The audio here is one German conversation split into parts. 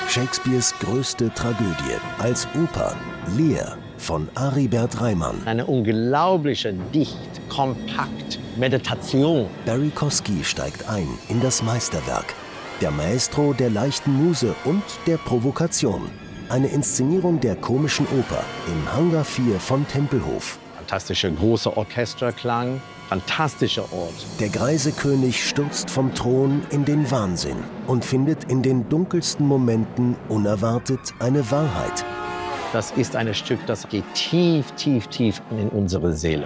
Shakespeares größte Tragödie als Oper Lear von Aribert Reimann. Eine unglaubliche, dicht, kompakt Meditation. Barry Kosky steigt ein in das Meisterwerk. Der Maestro der leichten Muse und der Provokation. Eine Inszenierung der komischen Oper im Hangar 4 von Tempelhof. Fantastischer großer Orchesterklang, fantastischer Ort. Der greise König stürzt vom Thron in den Wahnsinn und findet in den dunkelsten Momenten unerwartet eine Wahrheit. Das ist ein Stück, das geht tief, tief, tief in unsere Seele.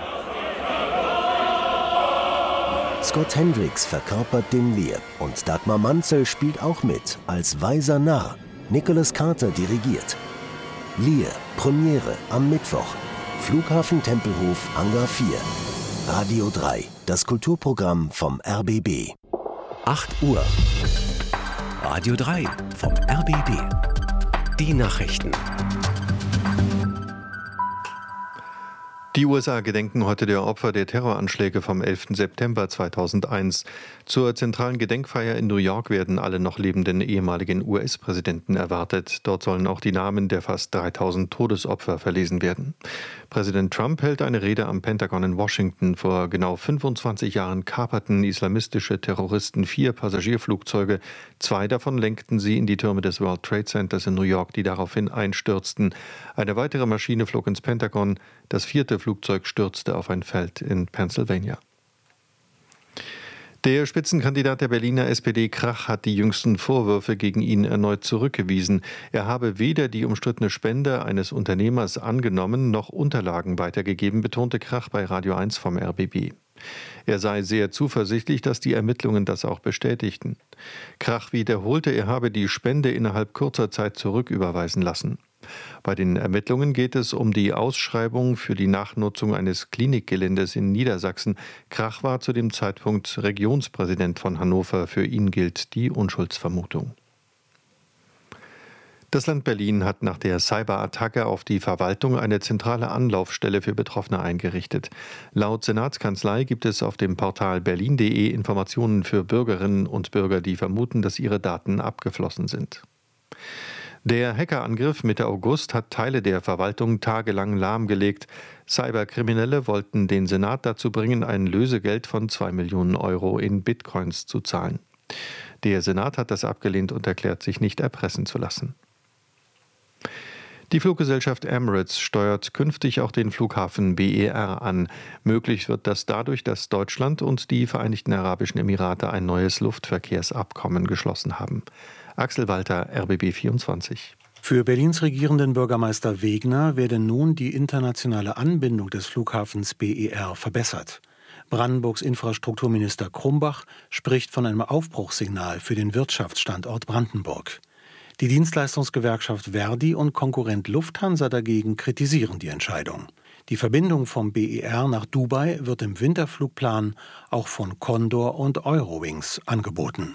Scott Hendricks verkörpert den Lear und Dagmar Manzel spielt auch mit als weiser Narr. Nicholas Carter dirigiert. Lear, Premiere am Mittwoch. Flughafen Tempelhof, Hangar 4. Radio 3, das Kulturprogramm vom RBB. 8 Uhr. Radio 3 vom RBB. Die Nachrichten. Die USA gedenken heute der Opfer der Terroranschläge vom 11. September 2001. Zur zentralen Gedenkfeier in New York werden alle noch lebenden ehemaligen US-Präsidenten erwartet. Dort sollen auch die Namen der fast 3000 Todesopfer verlesen werden. Präsident Trump hält eine Rede am Pentagon in Washington. Vor genau 25 Jahren kaperten islamistische Terroristen 4 Passagierflugzeuge. 2 davon lenkten sie in die Türme des World Trade Centers in New York, die daraufhin einstürzten. Eine weitere Maschine flog ins Pentagon. Das 4. Flugzeug stürzte auf ein Feld in Pennsylvania. Der Spitzenkandidat der Berliner SPD Krach hat die jüngsten Vorwürfe gegen ihn erneut zurückgewiesen. Er habe weder die umstrittene Spende eines Unternehmers angenommen noch Unterlagen weitergegeben, betonte Krach bei Radio 1 vom RBB. Er sei sehr zuversichtlich, dass die Ermittlungen das auch bestätigten. Krach wiederholte, er habe die Spende innerhalb kurzer Zeit zurücküberweisen lassen. Bei den Ermittlungen geht es um die Ausschreibung für die Nachnutzung eines Klinikgeländes in Niedersachsen. Krach war zu dem Zeitpunkt Regionspräsident von Hannover. Für ihn gilt die Unschuldsvermutung. Das Land Berlin hat nach der Cyberattacke auf die Verwaltung eine zentrale Anlaufstelle für Betroffene eingerichtet. Laut Senatskanzlei gibt es auf dem Portal berlin.de Informationen für Bürgerinnen und Bürger, die vermuten, dass ihre Daten abgeflossen sind. Der Hackerangriff Mitte August hat Teile der Verwaltung tagelang lahmgelegt. Cyberkriminelle wollten den Senat dazu bringen, ein Lösegeld von 2 Millionen Euro in Bitcoins zu zahlen. Der Senat hat das abgelehnt und erklärt, sich nicht erpressen zu lassen. Die Fluggesellschaft Emirates steuert künftig auch den Flughafen BER an. Möglich wird das dadurch, dass Deutschland und die Vereinigten Arabischen Emirate ein neues Luftverkehrsabkommen geschlossen haben. Axel Walter, RBB 24. Für Berlins regierenden Bürgermeister Wegner werde nun die internationale Anbindung des Flughafens BER verbessert. Brandenburgs Infrastrukturminister Krumbach spricht von einem Aufbruchssignal für den Wirtschaftsstandort Brandenburg. Die Dienstleistungsgewerkschaft Verdi und Konkurrent Lufthansa dagegen kritisieren die Entscheidung. Die Verbindung vom BER nach Dubai wird im Winterflugplan auch von Condor und Eurowings angeboten.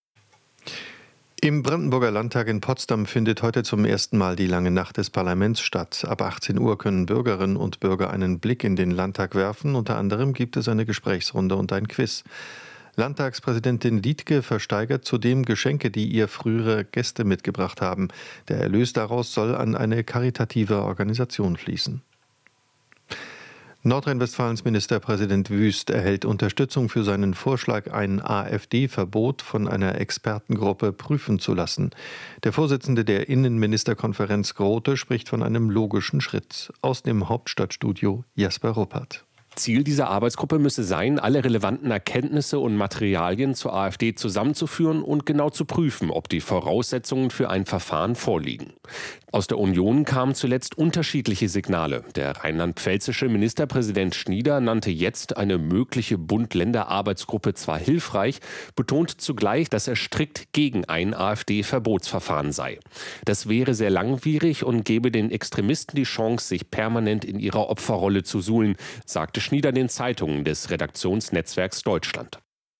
Im Brandenburger Landtag in Potsdam findet heute zum ersten Mal die lange Nacht des Parlaments statt. Ab 18 Uhr können Bürgerinnen und Bürger einen Blick in den Landtag werfen. Unter anderem gibt es eine Gesprächsrunde und ein Quiz. Landtagspräsidentin Liedtke versteigert zudem Geschenke, die ihr frühere Gäste mitgebracht haben. Der Erlös daraus soll an eine karitative Organisation fließen. Nordrhein-Westfalens Ministerpräsident Wüst erhält Unterstützung für seinen Vorschlag, ein AfD-Verbot von einer Expertengruppe prüfen zu lassen. Der Vorsitzende der Innenministerkonferenz Grote spricht von einem logischen Schritt. Aus dem Hauptstadtstudio Jasper Ruppert. Ziel dieser Arbeitsgruppe müsse sein, alle relevanten Erkenntnisse und Materialien zur AfD zusammenzuführen und genau zu prüfen, ob die Voraussetzungen für ein Verfahren vorliegen. Aus der Union kamen zuletzt unterschiedliche Signale. Der rheinland-pfälzische Ministerpräsident Schnieder nannte jetzt eine mögliche Bund-Länder-Arbeitsgruppe zwar hilfreich, betont zugleich, dass er strikt gegen ein AfD-Verbotsverfahren sei. Das wäre sehr langwierig und gebe den Extremisten die Chance, sich permanent in ihrer Opferrolle zu suhlen, sagte Schnieder den Zeitungen des Redaktionsnetzwerks Deutschland.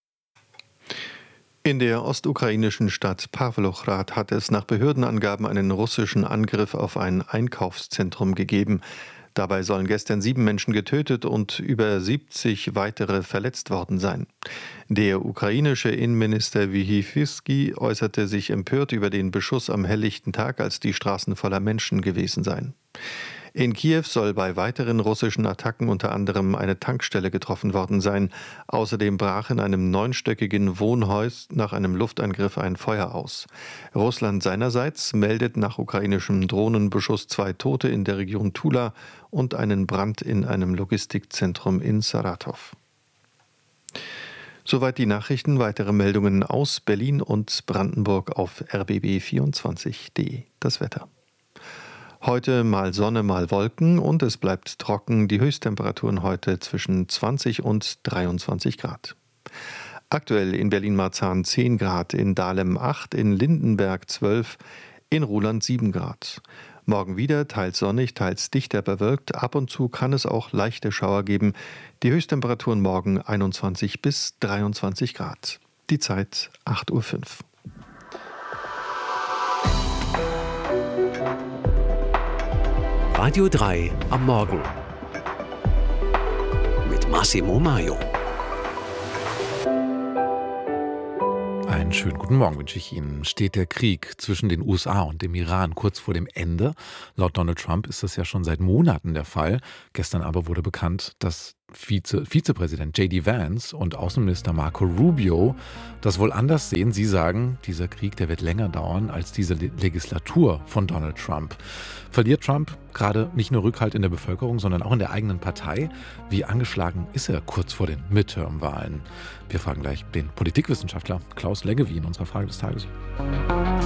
In der ostukrainischen Stadt Pawlochrad hat es nach Behördenangaben einen russischen Angriff auf ein Einkaufszentrum gegeben. Dabei sollen gestern 7 Menschen getötet und über 70 weitere verletzt worden sein. Der ukrainische Innenminister Wychifsky äußerte sich empört über den Beschuss am helllichten Tag, als die Straßen voller Menschen gewesen seien. In Kiew soll bei weiteren russischen Attacken unter anderem eine Tankstelle getroffen worden sein. Außerdem brach in einem 9-stöckigen Wohnhaus nach einem Luftangriff ein Feuer aus. Russland seinerseits meldet nach ukrainischem Drohnenbeschuss 2 Tote in der Region Tula und einen Brand in einem Logistikzentrum in Saratow. Soweit die Nachrichten. Weitere Meldungen aus Berlin und Brandenburg auf rbb24.de. Das Wetter. Heute mal Sonne, mal Wolken und es bleibt trocken. Die Höchsttemperaturen heute zwischen 20 und 23 Grad. Aktuell in Berlin-Marzahn 10 Grad, in Dahlem 8, in Lindenberg 12, in Ruhland 7 Grad. Morgen wieder teils sonnig, teils dichter bewölkt. Ab und zu kann es auch leichte Schauer geben. Die Höchsttemperaturen morgen 21 bis 23 Grad. Die Zeit 8:05 Uhr. Radio 3 am Morgen mit Massimo Maio. Einen schönen guten Morgen wünsche ich Ihnen. Steht der Krieg zwischen den USA und dem Iran kurz vor dem Ende? Laut Donald Trump ist das ja schon seit Monaten der Fall. Gestern aber wurde bekannt, dass Vizepräsident J.D. Vance und Außenminister Marco Rubio das wohl anders sehen. Sie sagen, dieser Krieg, der wird länger dauern als diese Legislatur von Donald Trump. Verliert Trump gerade nicht nur Rückhalt in der Bevölkerung, sondern auch in der eigenen Partei? Wie angeschlagen ist er kurz vor den Midterm-Wahlen? Wir fragen gleich den Politikwissenschaftler Klaus Leggevi in unserer Frage des Tages.